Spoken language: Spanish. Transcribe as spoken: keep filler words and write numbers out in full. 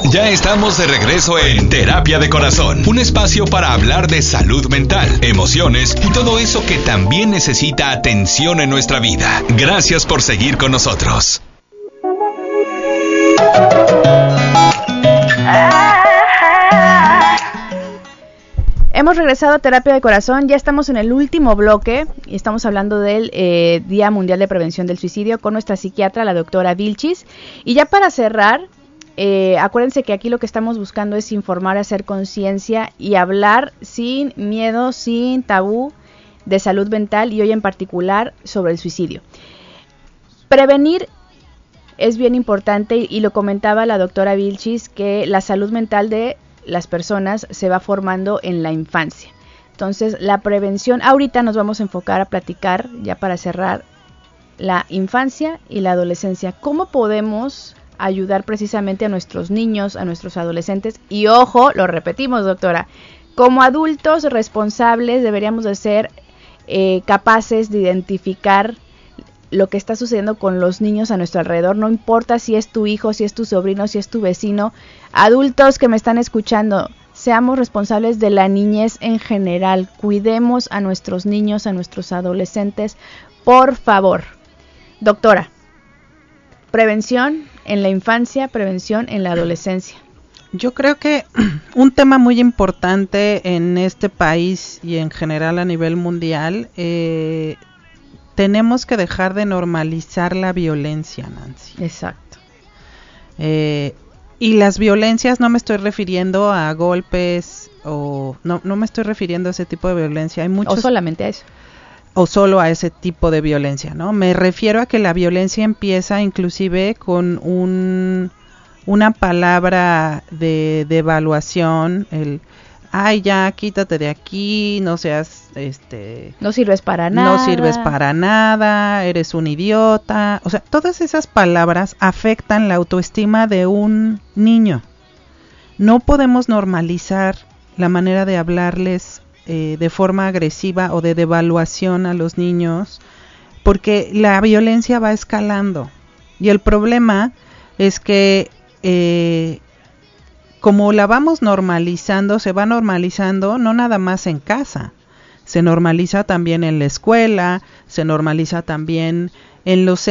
Ya estamos de regreso en Terapia de Corazón, un espacio para hablar de salud mental, emociones y todo eso que también necesita atención en nuestra vida. Gracias por seguir con nosotros. Hemos regresado a Terapia de Corazón, ya estamos en el último bloque y estamos hablando del eh, Día Mundial de Prevención del Suicidio con nuestra psiquiatra, la doctora Vilchis. Y ya para cerrar, eh, acuérdense que aquí lo que estamos buscando es informar, hacer conciencia y hablar sin miedo, sin tabú de salud mental y hoy en particular sobre el suicidio. Prevenir es bien importante y, y lo comentaba la doctora Vilchis que la salud mental de las personas se va formando en la infancia. Entonces, la prevención, ahorita nos vamos a enfocar a platicar, ya para cerrar, la infancia y la adolescencia. ¿Cómo podemos ayudar precisamente a nuestros niños, a nuestros adolescentes? Y ojo, lo repetimos, doctora, como adultos responsables deberíamos de ser eh, capaces de identificar lo que está sucediendo con los niños a nuestro alrededor, no importa si es tu hijo, si es tu sobrino, si es tu vecino. Adultos que me están escuchando, seamos responsables de la niñez en general, cuidemos a nuestros niños, a nuestros adolescentes, por favor. Doctora, prevención en la infancia, prevención en la adolescencia. Yo creo que un tema muy importante en este país y en general a nivel mundial, eh, tenemos que dejar de normalizar la violencia, Nancy. Exacto. Eh, y las violencias no me estoy refiriendo a golpes o no no me estoy refiriendo a ese tipo de violencia. Hay muchos, o solamente a eso. O solo a ese tipo de violencia, ¿no? Me refiero a que la violencia empieza inclusive con un una palabra de, de evaluación, el ay, ya, quítate de aquí, no seas, este... No sirves para nada. No sirves para nada, eres un idiota. O sea, todas esas palabras afectan la autoestima de un niño. No podemos normalizar la manera de hablarles eh, de forma agresiva o de devaluación a los niños, porque la violencia va escalando. Y el problema es que... Eh, como la vamos normalizando, se va normalizando no nada más en casa, se normaliza también en la escuela, se normaliza también en los